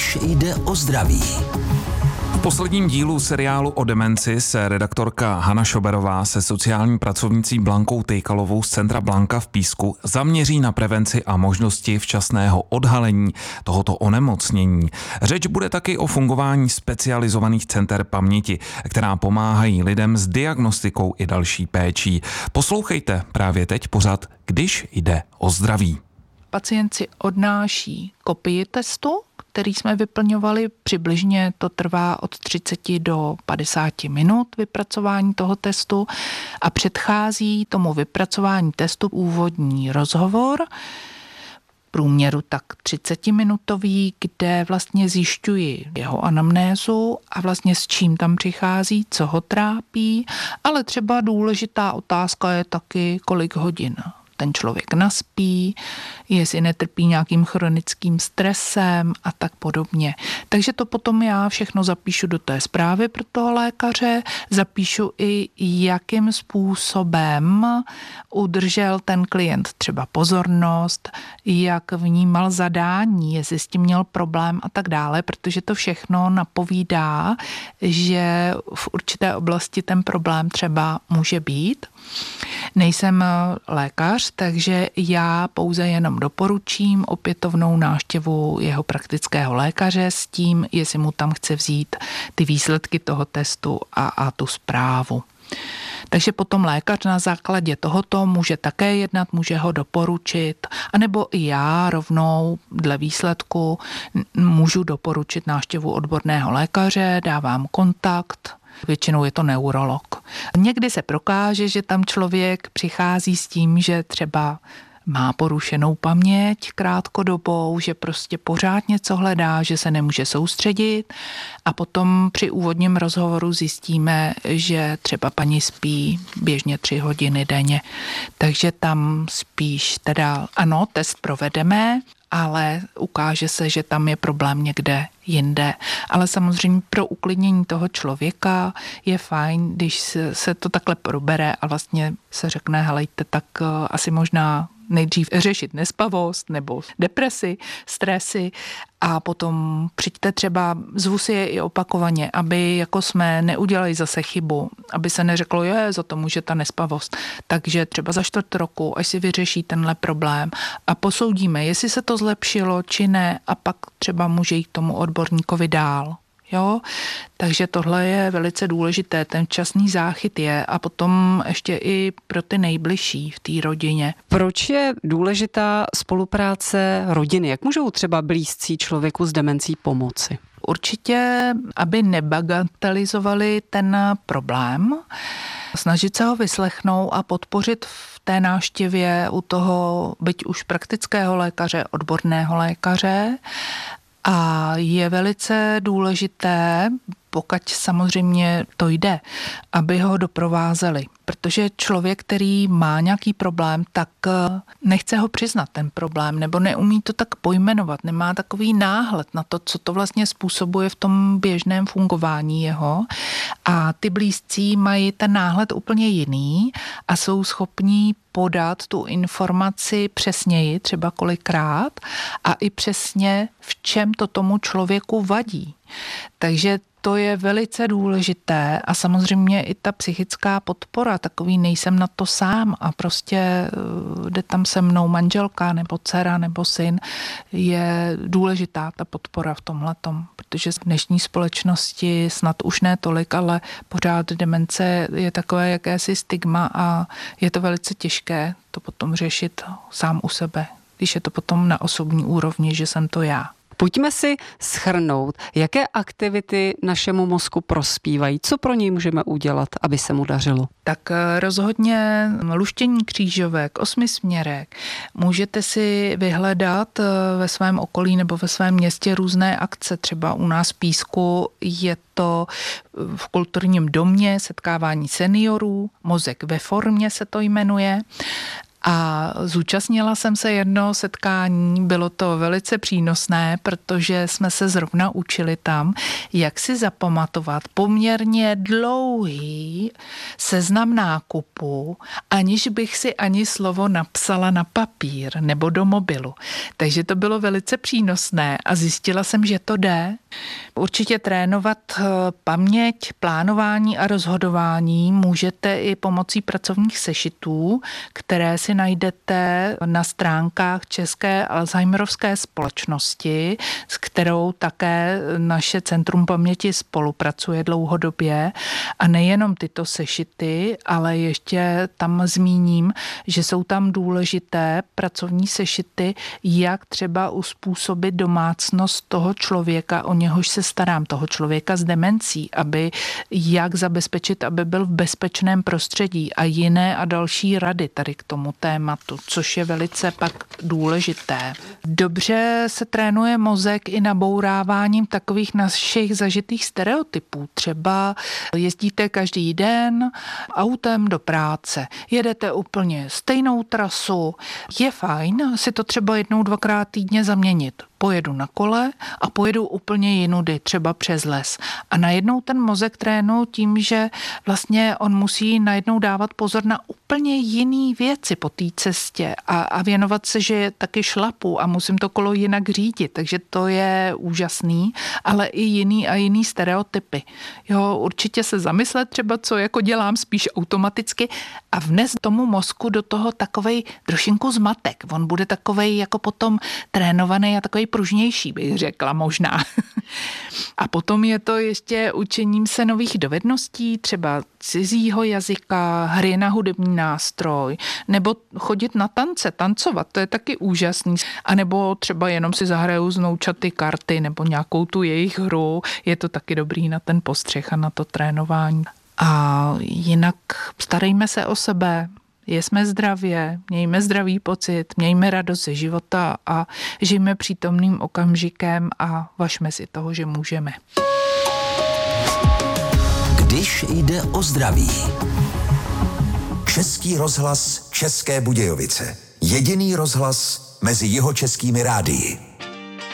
Když jde o zdraví. V posledním dílu seriálu o demenci se redaktorka Hana Šoberová se sociální pracovnicí Blankou Tejkalovou z Centra Blanka v Písku zaměří na prevenci a možnosti včasného odhalení tohoto onemocnění. Řeč bude taky o fungování specializovaných center paměti, která pomáhají lidem s diagnostikou i další péčí. Poslouchejte právě teď pořad Když jde o zdraví. Pacient si odnáší kopii testu, který jsme vyplňovali. Přibližně to trvá od 30 do 50 minut vypracování toho testu a předchází tomu vypracování testu úvodní rozhovor, průměru tak 30-minutový, kde vlastně zjišťuji jeho anamnézu a vlastně s čím tam přichází, co ho trápí, ale třeba důležitá otázka je taky, kolik hodin ten člověk naspí, jestli netrpí nějakým chronickým stresem a tak podobně. Takže to potom já všechno zapíšu do té zprávy pro toho lékaře, zapíšu i, jakým způsobem udržel ten klient třeba pozornost, jak vnímal zadání, jestli s tím měl problém a tak dále, protože to všechno napovídá, že v určité oblasti ten problém třeba může být. Nejsem lékař, takže já pouze jenom doporučím opětovnou návštěvu jeho praktického lékaře s tím, jestli mu tam chce vzít ty výsledky toho testu a tu zprávu. Takže potom lékař na základě tohoto může také jednat, může ho doporučit, anebo i já rovnou dle výsledku můžu doporučit návštěvu odborného lékaře, dávám kontakt. Většinou je to neurolog. Někdy se prokáže, že tam člověk přichází s tím, že třeba má porušenou paměť krátkodobou, že prostě pořád něco hledá, že se nemůže soustředit a potom při úvodním rozhovoru zjistíme, že třeba paní spí běžně 3 hodiny denně. Takže tam spíš teda ano, test provedeme, ale ukáže se, že tam je problém někde jinde. Ale samozřejmě pro uklidnění toho člověka je fajn, když se to takhle probere a vlastně se řekne, helejte, tak asi možná nejdřív řešit nespavost nebo depresi, stresy a potom přijďte třeba, zvu si je i opakovaně, aby jako jsme neudělali zase chybu, aby se neřeklo, za to může ta nespavost. Takže třeba za 4 roku, až si vyřeší tenhle problém a posoudíme, jestli se to zlepšilo či ne a pak třeba může jít k tomu odborníkovi dál. Jo? Takže tohle je velice důležité, ten včasný záchyt je a potom ještě i pro ty nejbližší v té rodině. Proč je důležitá spolupráce rodiny? Jak můžou třeba blízcí člověku s demencí pomoci? Určitě, aby nebagatelizovali ten problém, snažit se ho vyslechnout a podpořit v té návštěvě u toho, byť už praktického lékaře, odborného lékaře. A je velice důležité, pokud samozřejmě to jde, aby ho doprovázeli. Protože člověk, který má nějaký problém, tak nechce ho přiznat ten problém, nebo neumí to tak pojmenovat, nemá takový náhled na to, co to vlastně způsobuje v tom běžném fungování jeho. A ty blízcí mají ten náhled úplně jiný a jsou schopní podat tu informaci přesněji, třeba kolikrát, a i přesně v čem to tomu člověku vadí. Takže to je velice důležité a samozřejmě i ta psychická podpora, takový nejsem na to sám a prostě jde tam se mnou manželka nebo dcera nebo syn, je důležitá ta podpora v tomhletom, protože v dnešní společnosti snad už ne tolik, ale pořád demence je takové jakési stigma a je to velice těžké to potom řešit sám u sebe, když je to potom na osobní úrovni, že jsem to já. Pojďme si shrnout, jaké aktivity našemu mozku prospívají, co pro něj můžeme udělat, aby se mu dařilo. Tak rozhodně luštění křížovek, 8směrek. Můžete si vyhledat ve svém okolí nebo ve svém městě různé akce. Třeba u nás v Písku je to v kulturním domě setkávání seniorů, Mozek ve formě se to jmenuje. A zúčastnila jsem se jednoho setkání, bylo to velice přínosné, protože jsme se zrovna učili tam, jak si zapamatovat poměrně dlouhý seznam nákupu, aniž bych si ani slovo napsala na papír nebo do mobilu. Takže to bylo velice přínosné a zjistila jsem, že to jde. Určitě trénovat paměť, plánování a rozhodování můžete i pomocí pracovních sešitů, které si najdete na stránkách České Alzheimerovské společnosti, s kterou také naše Centrum paměti spolupracuje dlouhodobě. A nejenom tyto sešity, ale ještě tam zmíním, že jsou tam důležité pracovní sešity, jak třeba uspůsobit domácnost toho člověka, o něhož se starám, toho člověka s demencí, jak zabezpečit, aby byl v bezpečném prostředí a jiné a další rady tady k tomu tématu, což je velice pak důležité. Dobře se trénuje mozek i nabouráváním takových našich zažitých stereotypů. Třeba jezdíte každý den autem do práce, jedete úplně stejnou trasu, je fajn si to třeba 1-2krát týdně zaměnit. Pojedu na kole a pojedu úplně jinudy, třeba přes les. A najednou ten mozek trénuje tím, že vlastně on musí najednou dávat pozor na úplně jiný věci po té cestě a věnovat se, že taky šlapu a musím to kolo jinak řídit. Takže to je úžasný, ale i jiný stereotypy. Jo, určitě se zamyslet třeba, co jako dělám spíš automaticky a vnes tomu mozku do toho takovej trošinku zmatek. On bude takovej jako potom trénovaný a takovej pružnější, bych řekla možná. A potom je to ještě učením se nových dovedností, třeba cizího jazyka, hry na hudební nástroj, nebo chodit na tance, tancovat, to je taky úžasný. A nebo třeba jenom si zahraju s vnoučaty karty nebo nějakou tu jejich hru, je to taky dobrý na ten postřeh a na to trénování. A jinak starejme se o sebe, jesme zdravě, mějme zdravý pocit, mějme radost ze života a žijme přítomným okamžikem a važme si toho, že můžeme. Když jde o zdraví. Český rozhlas České Budějovice. Jediný rozhlas mezi jihočeskými rádii.